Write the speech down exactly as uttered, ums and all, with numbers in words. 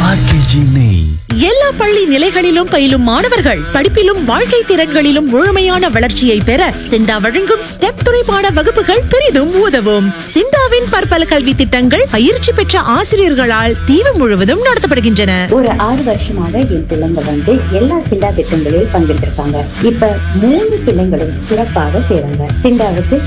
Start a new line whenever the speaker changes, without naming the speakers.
RKG நெய்.
எல்லா பள்ளி நிலைகளிலும் பயிலும் மாணவர்கள் படிப்பிலும் வாழ்க்கை திறன்களிலும் முழுமையான வளர்ச்சியை பெற சிண்டா வழங்கும் ஸ்டெப் துணைப்பாட வகுப்புகள் பெரிதும் உதவும். சிண்டாவின் பற்பல கல்வி திட்டங்கள் பயிற்சி பெற்ற ஆசிரியர்களால் தீவு முழுவதும் நடத்தப்படுகின்றன.
ஒரு ஆறு வருஷமாக என் பிள்ளைங்க வந்து எல்லா சிண்டா திட்டங்களில் பங்கெடுத்திருக்காங்க. இப்ப மூணு பிள்ளைங்களும் சிறப்பாக செய்றாங்க. சிண்டாவுக்கு